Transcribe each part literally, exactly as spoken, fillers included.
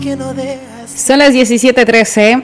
Son las diecisiete trece.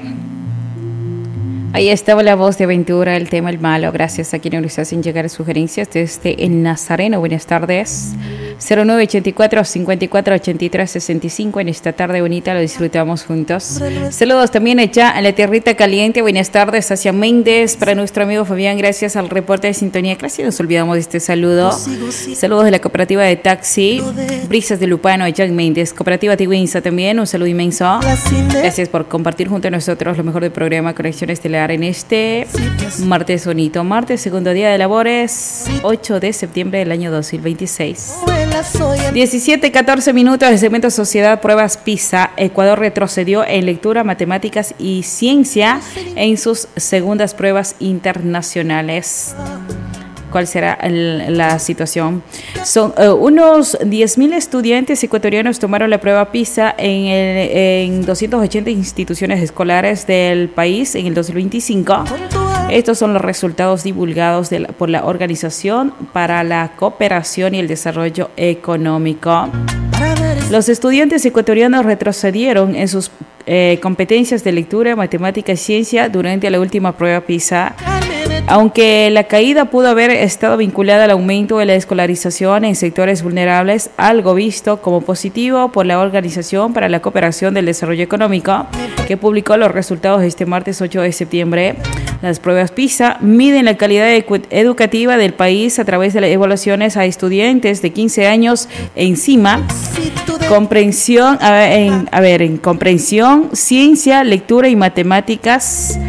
Ahí estaba la voz de Aventura, el tema El Malo. Gracias a quienes nos hacen llegar sugerencias desde el Nazareno. Buenas tardes. cero nueve ochenta y cuatro, cincuenta y cuatro, ochenta y tres, sesenta y cinco. En esta tarde bonita lo disfrutamos juntos. Saludos también allá a la tierrita caliente. Buenas tardes hacia Méndez. Para nuestro amigo Fabián, gracias al reporte de sintonía. Casi nos olvidamos de este saludo. Saludos de la cooperativa de taxi Brisas de Lupano, allá en Méndez. Cooperativa Tigüinza también. Un saludo inmenso. Gracias por compartir junto a nosotros lo mejor del programa Conexión Estelar en este martes bonito. Martes, segundo día de labores, ocho de septiembre del año dos mil veintiséis. diecisiete, catorce minutos del segmento Sociedad Pruebas PISA. Ecuador retrocedió en lectura, matemáticas y ciencia en sus segundas pruebas internacionales. ¿Cuál será el, la situación? Son uh, unos diez mil estudiantes ecuatorianos tomaron la prueba PISA en, el, en doscientas ochenta instituciones escolares del país en el dos mil veinticinco. Estos son los resultados divulgados de la, por la Organización para la Cooperación y el Desarrollo Económico. Los estudiantes ecuatorianos retrocedieron en sus eh, competencias de lectura, matemática y ciencia durante la última prueba PISA. Aunque la caída pudo haber estado vinculada al aumento de la escolarización en sectores vulnerables, algo visto como positivo por la Organización para la Cooperación del Desarrollo Económico, que publicó los resultados este martes ocho de septiembre. Las pruebas PISA miden la calidad educativa del país a través de las evaluaciones a estudiantes de quince años encima, comprensión, a ver, en, a ver, en comprensión, ciencia, lectura y matemáticas.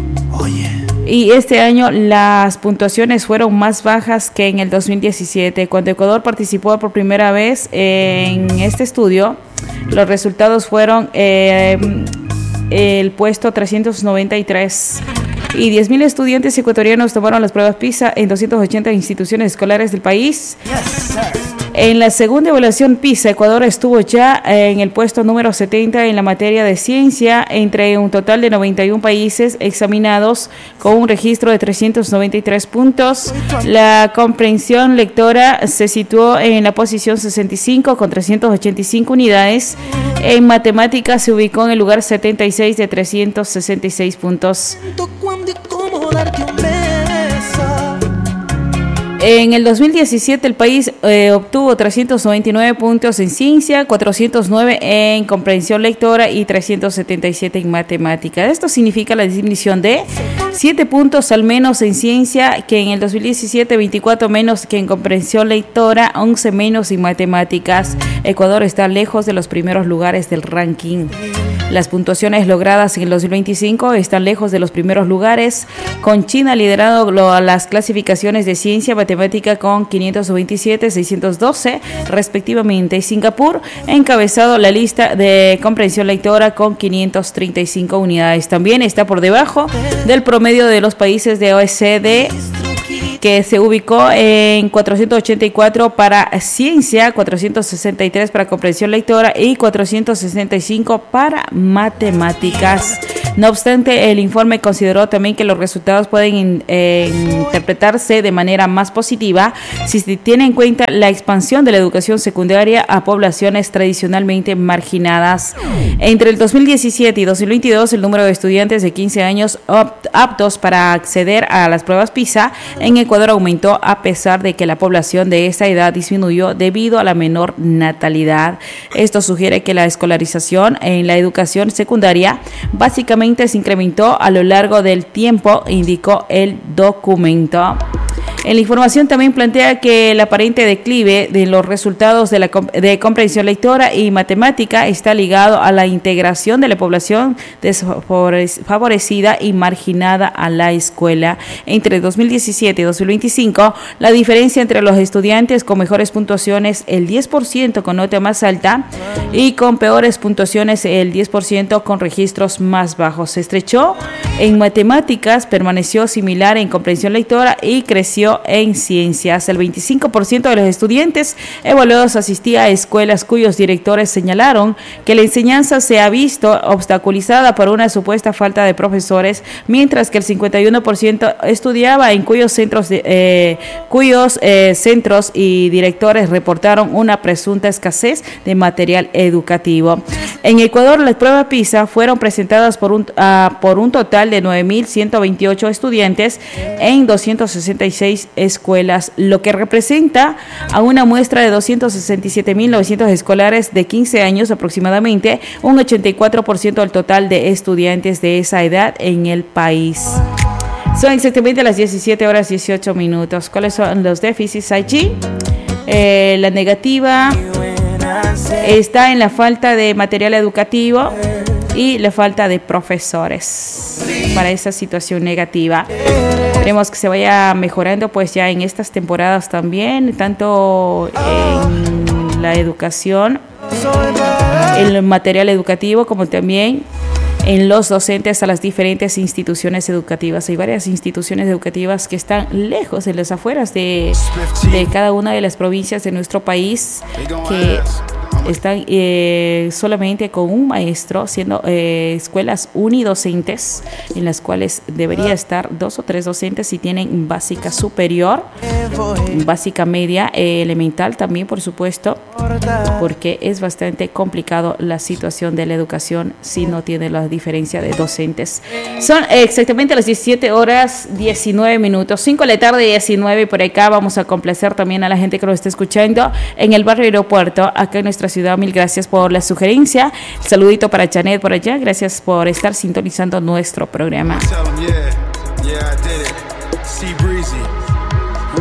Y este año las puntuaciones fueron más bajas que en el dos mil diecisiete, cuando Ecuador participó por primera vez en este estudio. Los resultados fueron eh, el puesto trescientos noventa y tres. Y diez mil estudiantes ecuatorianos tomaron las pruebas PISA en doscientas ochenta instituciones escolares del país. En la segunda evaluación PISA, Ecuador estuvo ya en el puesto número setenta en la materia de ciencia, entre un total de noventa y uno países examinados, con un registro de trescientos noventa y tres puntos. La comprensión lectora se situó en la posición sesenta y cinco con trescientas ochenta y cinco unidades. En matemáticas se ubicó en el lugar setenta y seis de trescientos sesenta y seis puntos. En el dos mil diecisiete el país eh, obtuvo trescientos noventa y nueve puntos en ciencia, cuatrocientos nueve en comprensión lectora y trescientos setenta y siete en matemática. Esto significa la disminución de siete puntos al menos en ciencia, que en el dos mil diecisiete, veinticuatro menos que en comprensión lectora, once menos en matemáticas. Ecuador está lejos de los primeros lugares del ranking. Las puntuaciones logradas en el dos mil veinticinco están lejos de los primeros lugares, con China liderando las clasificaciones de ciencia, matemática con quinientos veintisiete, seiscientos doce respectivamente, y Singapur encabezado la lista de comprensión lectora con quinientas treinta y cinco unidades. También está por debajo del promedio de los países de O E C D, que se ubicó en cuatrocientos ochenta y cuatro para ciencia, cuatrocientos sesenta y tres para comprensión lectora y cuatrocientos sesenta y cinco para matemáticas. No obstante, el informe consideró también que los resultados pueden eh, interpretarse de manera más positiva si se tiene en cuenta la expansión de la educación secundaria a poblaciones tradicionalmente marginadas. Entre el dos mil diecisiete y dos mil veintidós, el número de estudiantes de quince años aptos para acceder a las pruebas PISA en Ecuador aumentó, a pesar de que la población de esa edad disminuyó debido a la menor natalidad. Esto sugiere que la escolarización en la educación secundaria básicamente se incrementó a lo largo del tiempo, indicó el documento. En la información también plantea que el aparente declive de los resultados de la de comprensión lectora y matemática está ligado a la integración de la población desfavorecida y marginada a la escuela. Entre dos mil diecisiete y dos mil veinticinco, la diferencia entre los estudiantes con mejores puntuaciones, el diez por ciento con nota más alta, y con peores puntuaciones, el diez por ciento con registros más bajos, se estrechó en matemáticas, permaneció similar en comprensión lectora y creció cero en ciencias. El veinticinco por ciento de los estudiantes evaluados asistía a escuelas cuyos directores señalaron que la enseñanza se ha visto obstaculizada por una supuesta falta de profesores, mientras que el cincuenta y uno por ciento estudiaba en cuyos centros, de, eh, cuyos eh, centros y directores reportaron una presunta escasez de material educativo. En Ecuador, las pruebas PISA fueron presentadas por un, uh, por un total de nueve mil ciento veintiocho estudiantes en doscientas sesenta y seis escuelas, lo que representa a una muestra de doscientos sesenta y siete mil novecientos escolares de quince años aproximadamente, un ochenta y cuatro por ciento del total de estudiantes de esa edad en el país. Son exactamente las diecisiete horas dieciocho minutos. ¿Cuáles son los déficits allí? Eh, la negativa está en la falta de material educativo y la falta de profesores para esa situación negativa. Esperemos que se vaya mejorando pues ya en estas temporadas también, tanto en la educación, el material educativo, como también en los docentes a las diferentes instituciones educativas. Hay varias instituciones educativas que están lejos, en las afueras de, de cada una de las provincias de nuestro país, que están eh, solamente con un maestro, siendo eh, escuelas unidocentes, en las cuales debería estar dos o tres docentes si tienen básica superior, básica media, eh, elemental también, por supuesto, porque es bastante complicado la situación de la educación si no tiene la diferencia de docentes. Son exactamente las diecisiete horas diecinueve minutos, cinco de la tarde diecinueve, por acá vamos a complacer también a la gente que nos está escuchando en el barrio Aeropuerto, acá en nuestra ciudad. Mil gracias por la sugerencia. Saludito para Janet por allá. Gracias por estar sintonizando nuestro programa.